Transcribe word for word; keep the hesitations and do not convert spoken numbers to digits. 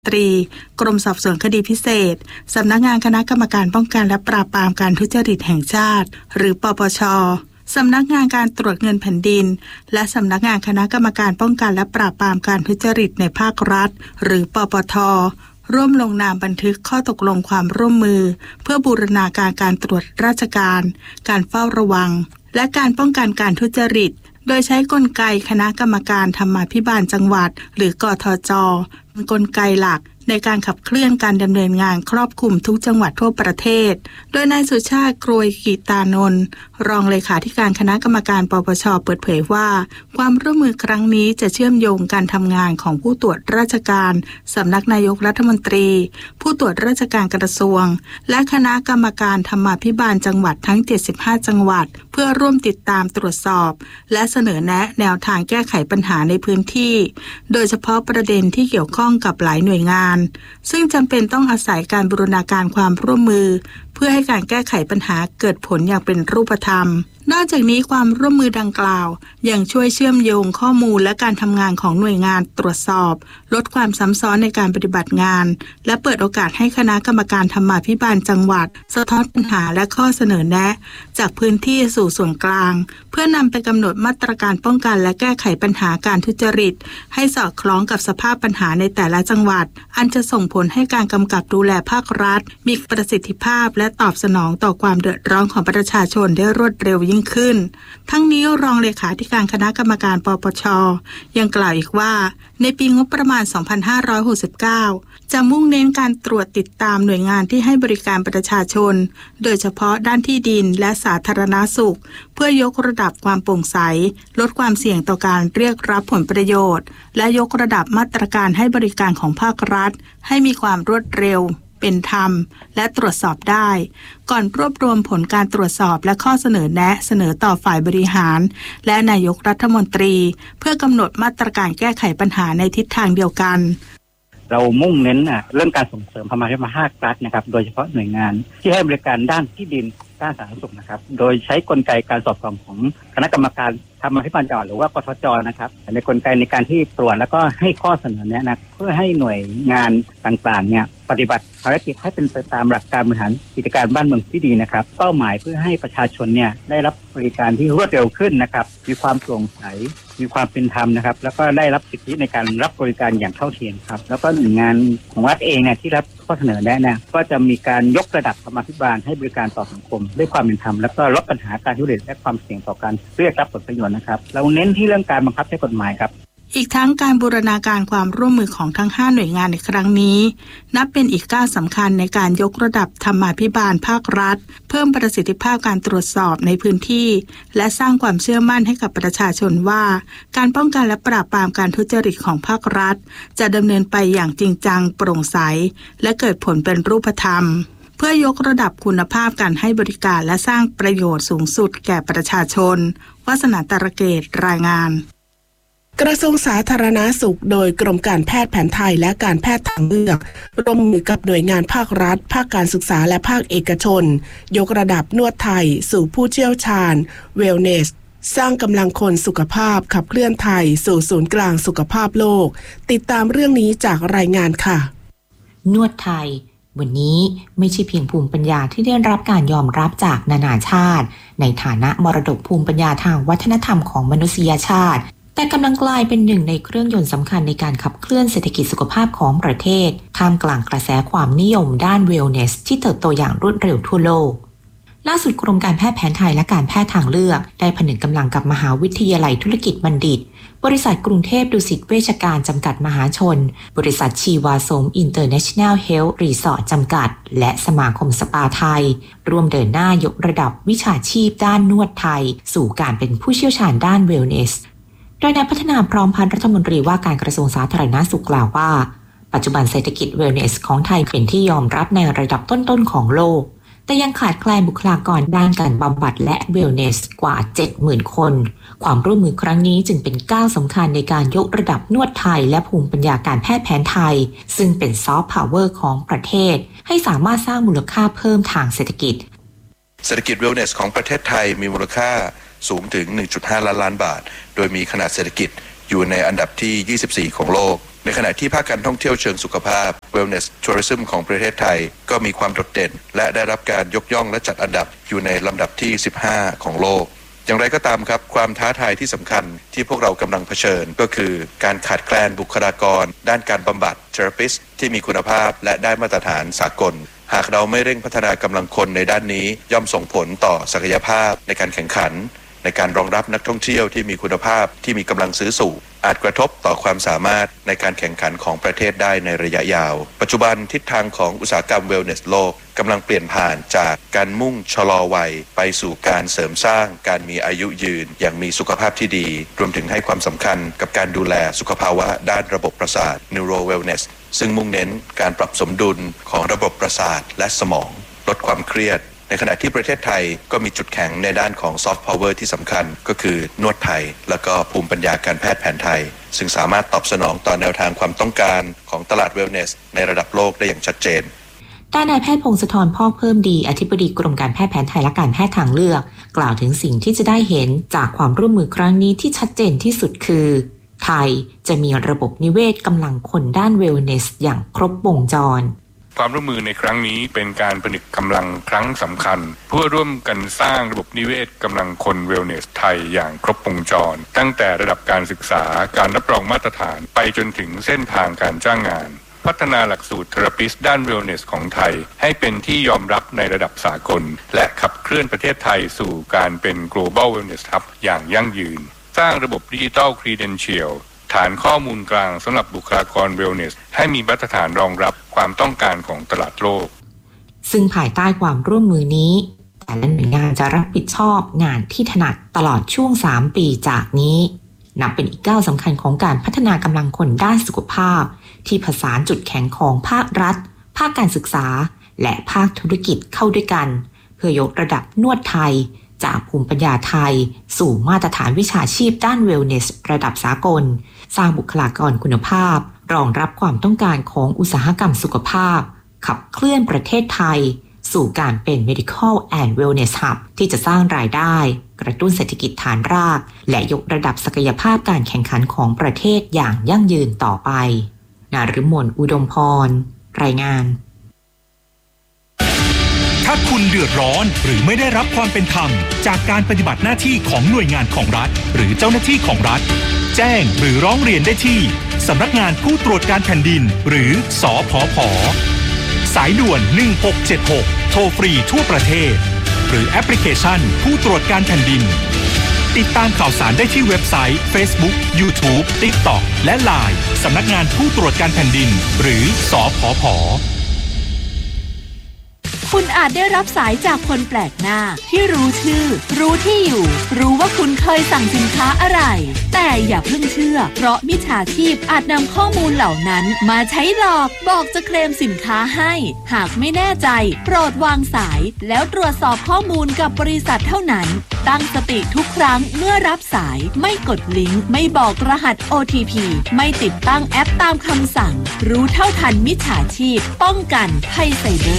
ตรีกรมสอบสวนคดีพิเศษสำนักงานคณะกรรมการป้องกันและปราบปรามการทุจริตแห่งชาติหรือปปช.สำนักงานการตรวจเงินแผ่นดินและสำนักงานคณะกรรมการป้องกันและปราบปรามการทุจริตในภาครัฐหรือปปท.ร่วมลงนามบันทึกข้อตกลงความร่วมมือเพื่อบูรณาการการตรวจราชการการเฝ้าระวังและการป้องกันการทุจริตโดยใช้กลไกคณะกรรมการธรรมาภิบาลจังหวัดหรือกทจ.เป็นกลไกหลักในการขับเคลื่อนการดำเนินงานครอบคลุมทุกจังหวัดทั่วประเทศโดยนายสุชาติกรวยกีตานนท์รองเลขาธิการคณะกรรมการปปช.เปิดเผยว่าความร่วมมือครั้งนี้จะเชื่อมโยงการทำงานของผู้ตรวจราชการสำนักนายกรัฐมนตรีผู้ตรวจราชการกระทรวงและคณะกรรมการธรรมาภิบาลจังหวัดทั้งเจ็ดสิบห้าจังหวัดเพื่อร่วมติดตามตรวจสอบและเสนอแนะแนวทางแก้ไขปัญหาในพื้นที่โดยเฉพาะประเด็นที่เกี่ยวข้องกับหลายหน่วยงานซึ่งจำเป็นต้องอาศัยการบูรณาการความร่วมมือเพื่อให้การแก้ไขปัญหาเกิดผลอย่างเป็นรูปธรรมนอกจากนี้ความร่วมมือดังกล่าวยังช่วยเชื่อมโยงข้อมูลและการทำงานของหน่วยงานตรวจสอบลดความซ้ำซ้อนในการปฏิบัติงานและเปิดโอกาสให้คณะกรรมการธรรมาภิบาลจังหวัดสะท้อนปัญหาและข้อเสนอแนะจากพื้นที่สู่ส่วนกลางเพื่อนำไปกำหนดมาตรการป้องกันและแก้ไขปัญหาการทุจริตให้สอดคล้องกับสภาพปัญหาในแต่ละจังหวัดอันจะส่งผลให้การกำกับดูแลภาครัฐมีประสิทธิภาพและตอบสนองต่อความเดือดร้อนของประชาชนได้รวดเร็วยิ่งขึ้นทั้งนี้รองเลขาธิการคณะกรรมการปปช.ยังกล่าวอีกว่าในปีงบประมาณสองพันห้าร้อยหกสิบเก้าจะมุ่งเน้นการตรวจติดตามหน่วยงานที่ให้บริการประชาชนโดยเฉพาะด้านที่ดินและสาธารณสุขเพื่อยกระดับความโปร่งใสลดความเสี่ยงต่อการเรียกรับผลประโยชน์และยกระดับมาตรการให้บริการของภาครัฐให้มีความรวดเร็วเป็นธรรมและตรวจสอบได้ก่อนรวบรวมผลการตรวจสอบและข้อเสนอแนะเสนอต่อฝ่ายบริหารและนายกรัฐมนตรีเพื่อกำหนดมาตรการแก้ไขปัญหาในทิศทางเดียวกันเรามุ่งเน้นเรื่องการส่งเสริมธรรมาภิบาลภาครัฐนะครับโดยเฉพาะหน่วยงานที่ให้บริการด้านที่ดินด้านสาธารณสุขนะครับโดยใช้กลไกการสอบสวนของคณะกรรมการธรรมาภิบาลจังหวัดหรือว่ากทจ.นะครับในกลไกในการที่ตรวจแล้วก็ให้ข้อเสนอแนะนะเพื่อให้หน่วยงานต่างๆเนี่ยปฏิบัติภารกิจให้เป็นไปตามหลักการบริหารกิจการบ้านเมืองที่ดีนะครับเป้าหมายเพื่อให้ประชาชนเนี่ยได้รับบริการที่รวดเร็วขึ้นนะครับมีความโปร่งใสมีความเป็นธรรมนะครับแล้วก็ได้รับสิทธิในการรับบริการอย่างเท่าเทียมครับแล้วก็หน่วยงานของรัฐเองเนี่ยที่รับข้อเสนอแนะเนี่ยก็จะมีการยกระดับธรรมาภิบาลให้บริการต่อสังคมด้วยความเป็นธรรมแล้วก็ลดปัญหาการทุจริตและความเสี่ยงต่อการเรียกรับผลประโยชน์นะครับเราเน้นที่เรื่องการบังคับใช้กฎหมายครับอีกทั้งการบูรณาการความร่วมมือของทั้งห้าหน่วยงานในครั้งนี้นับเป็นอีกก้าวสำคัญในการยกระดับธรรมาภิบาลภาครัฐเพิ่มประสิทธิภาพการตรวจสอบในพื้นที่และสร้างความเชื่อมั่นให้กับประชาชนว่าการป้องกันและปราบปรามการทุจริตของภาครัฐจะดำเนินไปอย่างจริงจังโปร่งใสและเกิดผลเป็นรูปธรรมเพื่อยกระดับคุณภาพการให้บริการและสร้างประโยชน์สูงสุดแก่ประชาชนวาสนาตระเกตรายงานกระทรวงสาธารณสุขโดยกรมการแพทย์แผนไทยและการแพทย์ทางเลือกร่วมมือกับหน่วยงานภาครัฐภาคการศึกษาและภาคเอกชนยกระดับนวดไทยสู่ผู้เชี่ยวชาญเวลเนสสร้างกำลังคนสุขภาพขับเคลื่อนไทยสู่ศูนย์กลางสุขภาพโลกติดตามเรื่องนี้จากรายงานค่ะนวดไทยวันนี้ไม่ใช่เพียงภูมิปัญญาที่ได้รับการยอมรับจากนานาชาติในฐานะมรดกภูมิปัญญาทางวัฒนธรรมของมนุษยชาติแต่กำลังกลายเป็นหนึ่งในเครื่องยนต์สำคัญในการขับเคลื่อนเศรษฐกิจสุขภาพของประเทศท่ามกลางกระแสความนิยมด้านเวลเนสที่เติบโตอย่างรวดเร็วทั่วโลกล่าสุดกรมการแพทย์แผนไทยและการแพทย์ทางเลือกได้ผนึกกำลังกับมหาวิทยาลัยธุรกิจบัณฑิตบริษัทกรุงเทพดุสิตเวชการจำกัดมหาชนบริษัทชีวาสมอินเตอร์เนชั่นแนลเฮลท์รีสอร์ทจำกัดและสมาคมสปาไทยร่วมเดินหน้ายกระดับวิชาชีพด้านนวดไทยสู่การเป็นผู้เชี่ยวชาญด้านเวลเนสโดยนายพัฒนาพร้อมพันธ์รัฐมนตรีว่าการกระทรวงสาธารณสุขกล่าวว่าปัจจุบันเศรษฐกิจเวลเนสของไทยเป็นที่ยอมรับในระดับต้นๆของโลกแต่ยังขาดแคลนบุคลากรด้านการบำบัดและเวลเนสกว่า เจ็ดหมื่น คนความร่วมมือครั้งนี้จึงเป็นก้าวสำคัญในการยกระดับนวดไทยและภูมิปัญญาการแพทย์แผนไทยซึ่งเป็นซอฟต์พาวเวอร์ของประเทศให้สามารถสร้างมูลค่าเพิ่มทางเศรษฐกิจเศรษฐกิจเวลเนสของประเทศไทยมีมูลค่าสูงถึง หนึ่งจุดห้า ล้านล้านบาทโดยมีขนาดเศรษฐกิจอยู่ในอันดับที่ยี่สิบสี่ของโลกในขณะที่ภาคการท่องเที่ยวเชิงสุขภาพ Wellness Tourism ของประเทศไทยก็มีความโดดเด่นและได้รับการยกย่องและจัดอันดับอยู่ในลำดับที่สิบห้าของโลกอย่างไรก็ตามครับความท้าทายที่สำคัญที่พวกเรากำลังเผชิญก็คือการขาดแคลนบุคลากรด้านการบำบัด Therapist ที่มีคุณภาพและได้มาตรฐานสากลหากเราไม่เร่งพัฒนากำลังคนในด้านนี้ย่อมส่งผลต่อศักยภาพในการแข่งขันในการรองรับนักท่องเที่ยวที่มีคุณภาพที่มีกำลังซื้อสูงอาจกระทบต่อความสามารถในการแข่งขันของประเทศได้ในระยะยาวปัจจุบันทิศทางของอุตสาหกรรม Wellness โลกกำลังเปลี่ยนผ่านจากการมุ่งชะลอวัยไปสู่การเสริมสร้างการมีอายุยืนอย่างมีสุขภาพที่ดีรวมถึงให้ความสำคัญกับการดูแลสุขภาวะด้านระบบประสาท Neuro Wellness ซึ่งมุ่งเน้นการปรับสมดุลของระบบประสาทและสมองลดความเครียดในขณะที่ประเทศไทยก็มีจุดแข็งในด้านของซอฟต์พาวเวอร์ที่สำคัญก็คือนวดไทยแล้วก็ภูมิปัญญาการแพทย์แผนไทยซึ่งสามารถตอบสนองต่อแนวทางความต้องการของตลาดเวลเนสในระดับโลกได้อย่างชัดเจนด้านนายแพทย์พงศธรพอกเพิ่มดีอธิบดีกรมการแพทย์แผนไทยและการแพทย์ทางเลือกกล่าวถึงสิ่งที่จะได้เห็นจากความร่วมมือครั้งนี้ที่ชัดเจนที่สุดคือไทยจะมีระบบนิเวศกำลังคนด้านเวลเนสอย่างครบวงจรความร่วมมือในครั้งนี้เป็นการผนึกกำลังครั้งสำคัญเพื่อร่วมกันสร้างระบบนิเวศกำลังคนเวลเนสไทยอย่างครบวงจรตั้งแต่ระดับการศึกษาการรับรองมาตรฐานไปจนถึงเส้นทางการจ้างงานพัฒนาหลักสูตรเทอราปิสต์ด้านเวลเนสของไทยให้เป็นที่ยอมรับในระดับสากลและขับเคลื่อนประเทศไทยสู่การเป็น Global Wellness Hub อย่างยั่งยืนสร้างระบบดิจิทัล Credentialฐานข้อมูลกลางสำหรับบุคลากรเวลเนสให้มีมาตรฐานรองรับความต้องการของตลาดโลกซึ่งภายใต้ความร่วมมือนี้แต่ละหน่วยงานจะรับผิดชอบงานที่ถนัดตลอดช่วงสามปีจากนี้นับเป็นอีกก้าวสำคัญของการพัฒนากำลังคนด้านสุขภาพที่ผสานจุดแข็งของภาครัฐภาคการศึกษาและภาคธุรกิจเข้าด้วยกันเพื่อยกระดับนวดไทยจากภูมิปัญญาไทยสู่มาตรฐานวิชาชีพด้านเวลเนสระดับสากลสร้างบุคลากรคุณภาพรองรับความต้องการของอุตสาหกรรมสุขภาพขับเคลื่อนประเทศไทยสู่การเป็น Medical and Wellness Hub ที่จะสร้างรายได้กระตุ้นเศรษฐกิจฐานรากและยกระดับศักยภาพการแข่งขันของประเทศอย่างยั่งยืนต่อไปนฤมลอุดมพรรายงานถ้าคุณเดือดร้อนหรือไม่ได้รับความเป็นธรรมจากการปฏิบัติหน้าที่ของหน่วยงานของรัฐหรือเจ้าหน้าที่ของรัฐแจ้งหรือร้องเรียนได้ที่สำนักงานผู้ตรวจการแผ่นดินหรือสผผ.สายด่วนหนึ่งหกเจ็ดหกโทรฟรีทั่วประเทศหรือแอปพลิเคชันผู้ตรวจการแผ่นดินติดตามข่าวสารได้ที่เว็บไซต์ Facebook YouTube TikTok และ ไลน์ สำนักงานผู้ตรวจการแผ่นดินหรือสผผ. คุณอาจได้รับสายจากคนแปลกหน้าที่รู้ชื่อรู้ที่อยู่รู้ว่าคุณเคยสั่งสินค้าอะไรแต่อย่าเพิ่งเชื่อเพราะมิจฉาชีพอาจนำข้อมูลเหล่านั้นมาใช้หลอกบอกจะเคลมสินค้าให้หากไม่แน่ใจโปรดวางสายแล้วตรวจสอบข้อมูลกับบริษัทเท่านั้นตั้งสติทุกครั้งเมื่อรับสายไม่กดลิงก์ไม่บอกรหัส โอ ที พี ไม่ติดตั้งแอปตามคำสั่งรู้เท่าทันมิจฉาชีพป้องกันภัยไซเบอร์